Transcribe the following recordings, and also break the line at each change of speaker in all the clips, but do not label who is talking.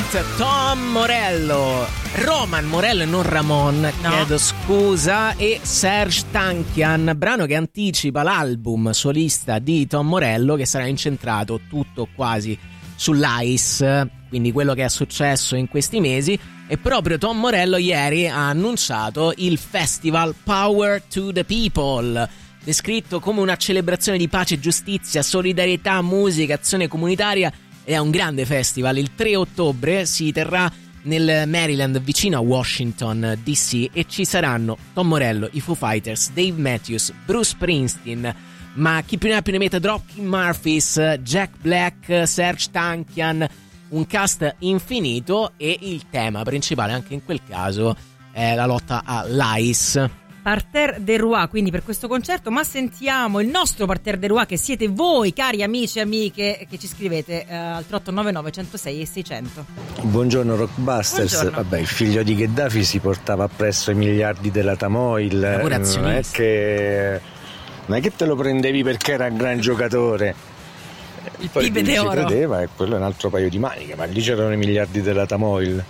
Tom Morello, Roman Morello e non Ramon, chiedo scusa, e Serj Tankian, brano che anticipa l'album solista di Tom Morello, che sarà incentrato tutto quasi sull'Ice, quindi quello che è successo in questi mesi. E proprio Tom Morello ieri ha annunciato il festival Power to the People, descritto come una celebrazione di pace, giustizia, solidarietà, musica, azione comunitaria. È un grande festival. Il 3 ottobre si terrà nel Maryland, vicino a Washington DC, e ci saranno Tom Morello, i Foo Fighters, Dave Matthews, Bruce Springsteen, ma chi più ne ha più ne mette, Dropkick Murphys, Jack Black, Serj Tankian, un cast infinito, e il tema principale anche in quel caso è la lotta all'ICE.
Parterre des Rois, quindi per questo concerto, ma sentiamo il nostro Parterre des Rois, che siete voi, cari amici e amiche, che ci scrivete al 3899 106 e 600.
Buongiorno Rockbusters.
Buongiorno.
Vabbè, il figlio di Gheddafi si portava appresso i miliardi della Tamoil, non è che te lo prendevi perché era un gran giocatore.
Il
Poi
PIB
ci
d'oro
credeva, e quello è un altro paio di maniche, ma lì c'erano i miliardi della Tamoil.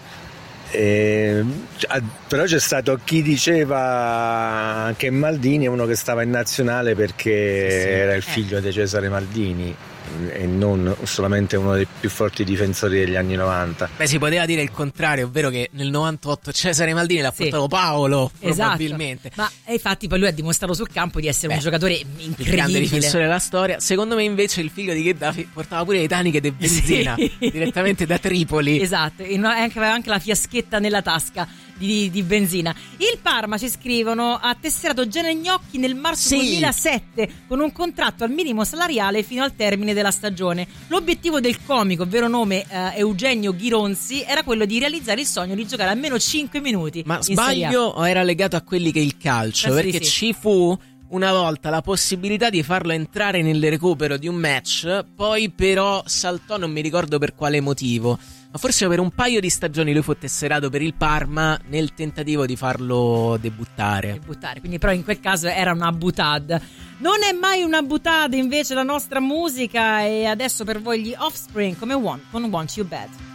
Però c'è stato chi diceva che Maldini è uno che stava in nazionale perché era il figlio di Cesare Maldini e non solamente uno dei più forti difensori degli anni 90.
Beh, si poteva dire il contrario, ovvero che nel 98 Cesare Maldini l'ha portato Paolo, probabilmente.
Esatto. Ma infatti poi lui ha dimostrato sul campo di essere un giocatore incredibile,
il grande difensore della storia. Secondo me invece il figlio di Gheddafi portava pure le taniche di benzina direttamente da Tripoli.
Esatto, e aveva anche la fiaschetta nella tasca di benzina. Il Parma, ci scrivono, ha tesserato Gene Gnocchi nel marzo 2007 con un contratto al minimo salariale fino al termine della stagione. L'obiettivo del comico, vero nome Eugenio Ghironzi, era quello di realizzare il sogno di giocare almeno 5 minuti.
Ma sbaglio o era legato a quelli che è il calcio? Perché ci fu una volta la possibilità di farlo entrare nel recupero di un match, poi però saltò, non mi ricordo per quale motivo, ma forse per un paio di stagioni lui fu tesserato per il Parma nel tentativo di farlo debuttare. Quindi
però in quel caso era una boutade. Non è mai una boutade invece la nostra musica, e adesso per voi gli Offspring con Want You Bad.